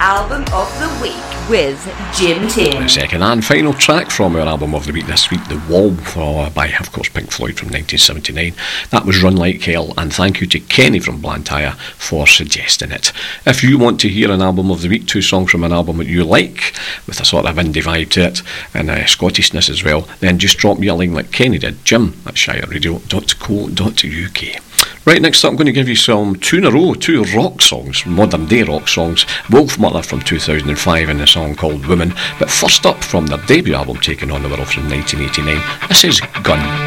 Album of the Week with Jim Taine. The second and final track from our Album of the Week this week, The Wall, by, of course, Pink Floyd from 1979. That was Run Like Hell, and thank you to Kenny from Blantyre for suggesting it. If you want to hear an Album of the Week, 2 songs from an album that you like, with a sort of indie vibe to it, and Scottishness as well, then just drop me a line like Kenny did, Jim at shireradio.co.uk. Right, next up I'm going to give you two in a row, 2 rock songs, modern day rock songs. Wolfmother from 2005 and a song called Woman. But first up, from their debut album Taking on the World from 1989, this is Gun.